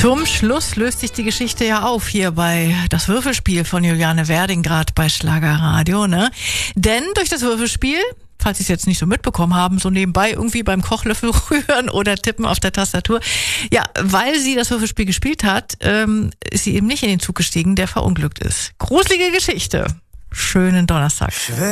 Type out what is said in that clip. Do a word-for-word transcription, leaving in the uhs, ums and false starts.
Zum Schluss löst sich die Geschichte ja auf hier bei Das Würfelspiel von Juliane Werdingrad bei Schlagerradio, ne? Denn durch das Würfelspiel, falls Sie es jetzt nicht so mitbekommen haben, so nebenbei irgendwie beim Kochlöffel rühren oder tippen auf der Tastatur. Ja, weil sie das Würfelspiel gespielt hat, ähm, ist sie eben nicht in den Zug gestiegen, der verunglückt ist. Gruselige Geschichte. Schönen Donnerstag.